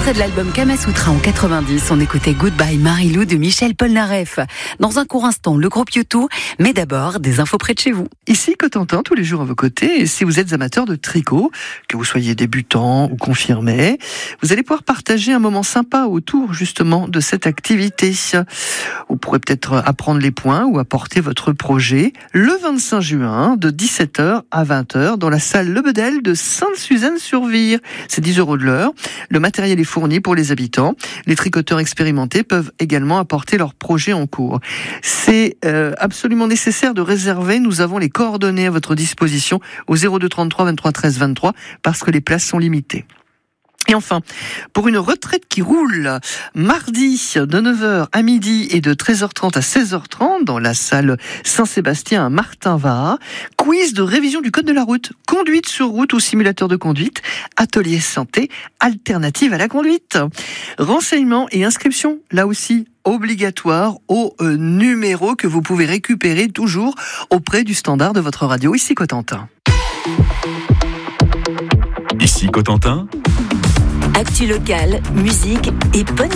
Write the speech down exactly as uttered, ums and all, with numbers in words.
extrait de l'album Kamasutra en quatre-vingt-dix. On écoutait Goodbye Marilou de Michel Polnareff. Dans un court instant, le groupe U deux, mais d'abord, des infos près de chez vous. Ici Cotentin, tous les jours à vos côtés. Et si vous êtes amateur de tricot, que vous soyez débutant ou confirmé, vous allez pouvoir partager un moment sympa autour justement de cette activité. Vous pourrez peut-être apprendre les points ou apporter votre projet le vingt-cinq juin de dix-sept heures à vingt heures dans la salle Le Bedel de Sainte-Suzanne-sur-Vire. C'est dix euros de l'heure. Le matériel est fourni pour les habitants. Les tricoteurs expérimentés peuvent également apporter leur projet en cours. C'est euh, absolument nécessaire de réserver. Nous avons les coordonnées à votre disposition au zéro deux trente-trois vingt-trois treize vingt-trois parce que les places sont limitées. Et enfin, pour une retraite qui roule, mardi de neuf heures à midi et de treize heures trente à seize heures trente dans la salle Saint-Sébastien à Martin-Var, quiz de révision du code de la route, conduite sur route ou simulateur de conduite, atelier santé, alternative à la conduite. Renseignements et inscriptions, là aussi, obligatoire au euh, numéro que vous pouvez récupérer toujours auprès du standard de votre radio, ici Cotentin. Ici Cotentin. Actu locale, musique et bonne